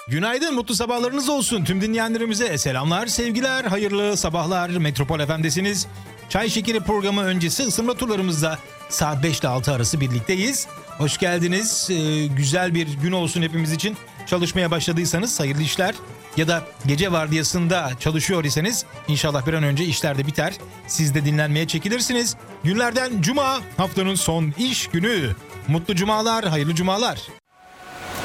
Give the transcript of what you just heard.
Günaydın, mutlu sabahlarınız olsun. Tüm dinleyenlerimize selamlar, sevgiler, hayırlı sabahlar. Metropol FM'desiniz. Çay Şekeri programı öncesi ısınma turlarımızda saat 5 ile 6 arası birlikteyiz. Hoş geldiniz. Güzel bir gün olsun hepimiz için. Çalışmaya başladıysanız hayırlı işler. Ya da gece vardiyasında çalışıyor iseniz inşallah bir an önce işler de biter. Siz de dinlenmeye çekilirsiniz. Günlerden cuma, haftanın son iş günü. Mutlu cumalar, hayırlı cumalar.